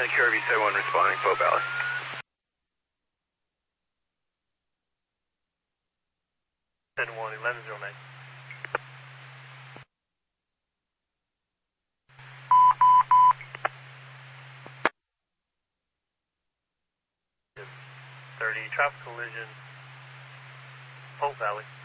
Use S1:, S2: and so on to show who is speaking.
S1: QRV 71 responding, Pope Valley.
S2: Ten 1109. Traffic collision, Pope Valley.